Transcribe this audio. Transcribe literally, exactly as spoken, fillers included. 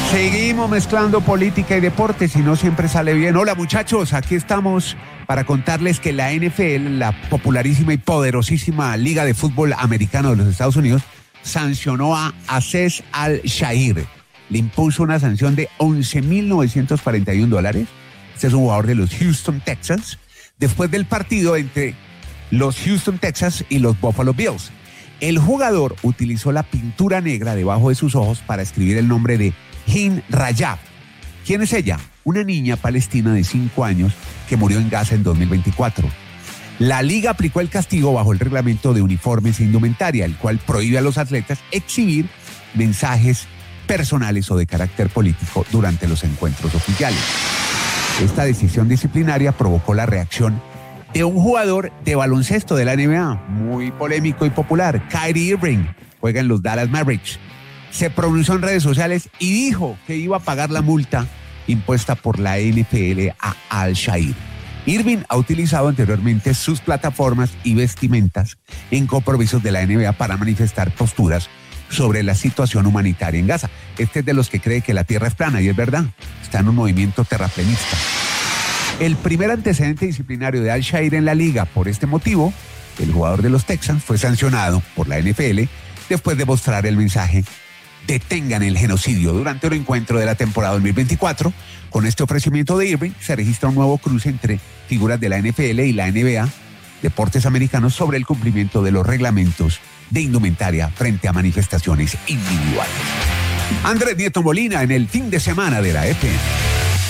Seguimos mezclando política y deportes y no siempre sale bien. Hola muchachos, aquí estamos para contarles que la N F L, la popularísima y poderosísima Liga de Fútbol Americano de los Estados Unidos, sancionó a Azeez Al-Shaair. Le impuso una sanción de once mil novecientos cuarenta y un dólares. Este es un jugador de los Houston Texans, después del partido entre los Houston Texans y los Buffalo Bills. El jugador utilizó la pintura negra debajo de sus ojos para escribir el nombre de Hind Rajab. ¿Quién es ella? Una niña palestina de cinco años que murió en Gaza en dos mil veinticuatro. La liga aplicó el castigo bajo el reglamento de uniformes e indumentaria, el cual prohíbe a los atletas exhibir mensajes personales o de carácter político durante los encuentros oficiales. Esta decisión disciplinaria provocó la reacción de un jugador de baloncesto de la N B A, muy polémico y popular, Kyrie Irving, juega en los Dallas Mavericks. Se pronunció en redes sociales y dijo que iba a pagar la multa impuesta por la N F L a Al-Shaair. Irving ha utilizado anteriormente sus plataformas y vestimentas en compromisos de la N B A para manifestar posturas sobre la situación humanitaria en Gaza. Este es de los que cree que la tierra es plana, y es verdad, está en un movimiento terraplenista. El primer antecedente disciplinario de Al-Shaair en la liga por este motivo, el jugador de los Texans, fue sancionado por la N F L después de mostrar el mensaje "Detengan el genocidio" durante un encuentro de la temporada dos mil veinticuatro. Con este ofrecimiento de Irving se registra un nuevo cruce entre figuras de la N F L y la N B A, deportes americanos, sobre el cumplimiento de los reglamentos de indumentaria frente a manifestaciones individuales. Andrés Nieto Molina en el fin de semana de la F M.